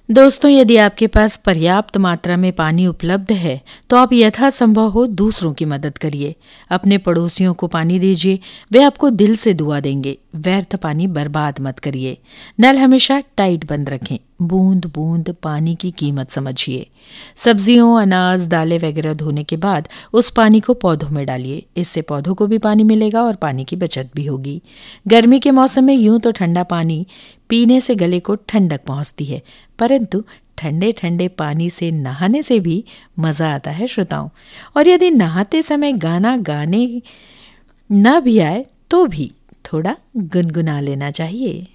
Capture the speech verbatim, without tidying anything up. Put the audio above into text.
दोस्तों, यदि आपके पास पर्याप्त मात्रा में पानी उपलब्ध है तो आप यथासंभव हो दूसरों की मदद करिए। अपने पड़ोसियों को पानी दीजिए, वे आपको दिल से दुआ देंगे। व्यर्थ पानी बर्बाद मत करिए। नल हमेशा टाइट बंद रखें। बूंद बूंद पानी की कीमत समझिए। सब्जियों, अनाज, दालें वगैरह धोने के बाद उस पानी को पौधों में डालिए। इससे पौधों को भी पानी मिलेगा और पानी की बचत भी होगी। गर्मी के मौसम में यूं तो ठंडा पानी पीने से गले को ठंडक पहुंचती है, परंतु ठंडे ठंडे पानी से नहाने से भी मजा आता है श्रोताओं। और यदि नहाते समय गाना गाने ना भी आए तो भी थोड़ा गुनगुना लेना चाहिए।